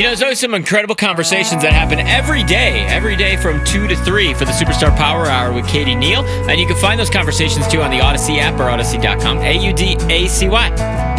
You know, there's always some incredible conversations that happen every day from 2 to 3 for the Superstar Power Hour with Katie Neal. And you can find those conversations too on the Audacy app or Audacy.com. AUDACY.